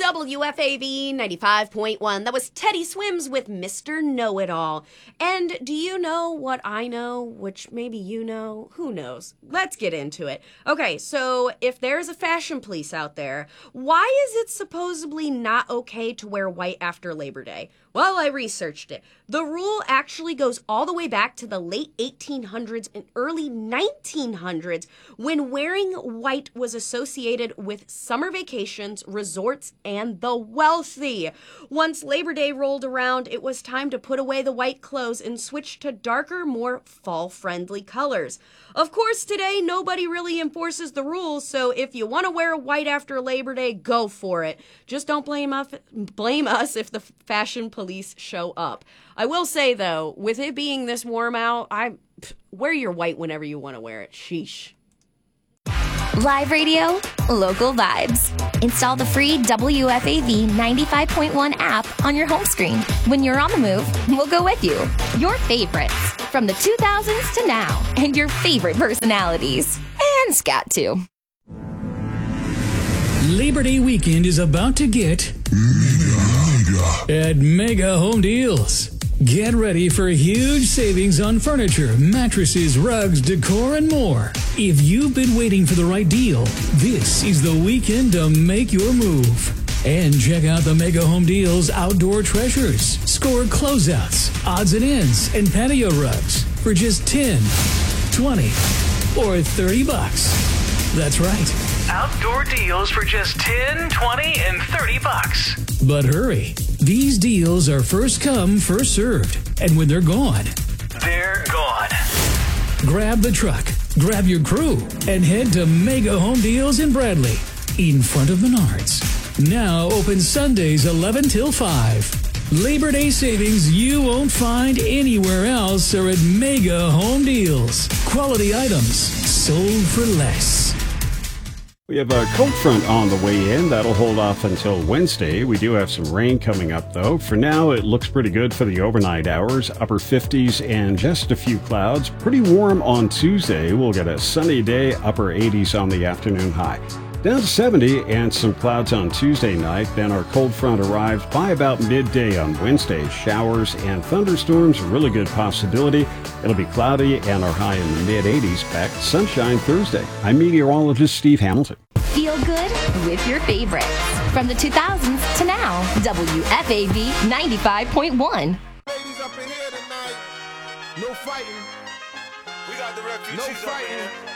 WFAV 95.1. That was Teddy Swims with Mr. Know-It-All. And do you know what I know, which maybe you know? Who knows? Let's get into it. Okay, so if there's a fashion police out there, why is it supposedly not okay to wear white after Labor Day? Well, I researched it. The rule actually goes all the way back to the late 1800s and early 1900s when wearing white was associated with summer vacations, resorts, and the wealthy. Once Labor Day rolled around, it was time to put away the white clothes and switch to darker, more fall-friendly colors. Of course, today, nobody really enforces the rules, so if you want to wear white after Labor Day, go for it. Just don't blame us if the fashion police show up. I will say, though, with it being this warm out, wear your white whenever you want to wear it. Sheesh. Live radio, local vibes. Install the free WFAV 95.1 app on your home screen. When you're on the move, we'll go with you. Your favorites from the 2000s to now, and your favorite personalities. And scat too. Labor Day weekend is about to get at Mega Home Deals. Get ready for huge savings on furniture, mattresses, rugs, decor, and more. If you've been waiting for the right deal, this is the weekend to make your move. And check out the Mega Home Deals outdoor treasures. Score closeouts, odds and ends, and patio rugs for just $10, $20, or $30. That's right. Outdoor deals for just $10, $20, and $30. But hurry. These deals are first come, first served. And when they're gone, they're gone. Grab the truck, grab your crew, and head to Mega Home Deals in Bradley, in front of Menards. Now open Sundays 11 till 5. Labor Day savings you won't find anywhere else are at Mega Home Deals. Quality items sold for less. We have a cold front on the way in. That'll hold off until Wednesday. We do have some rain coming up, though. For now, it looks pretty good for the overnight hours. Upper 50s and just a few clouds. Pretty warm on Tuesday. We'll get a sunny day, upper 80s on the afternoon high. Down to 70 and some clouds on Tuesday night. Then our cold front arrives by about midday on Wednesday. Showers and thunderstorms, really good possibility. It'll be cloudy and our high in the mid-80s. Back to sunshine Thursday. I'm meteorologist Steve Hamilton. Feel good with your favorites. From the 2000s to now, WFAV 95.1. Ladies up in here tonight. No fighting. We got the refugees No fighting. over here.